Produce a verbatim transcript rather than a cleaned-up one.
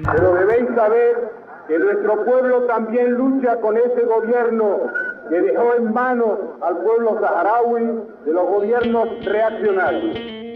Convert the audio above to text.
Pero debéis saber que nuestro pueblo también lucha con ese gobierno que dejó en manos al pueblo saharaui de los gobiernos reaccionarios.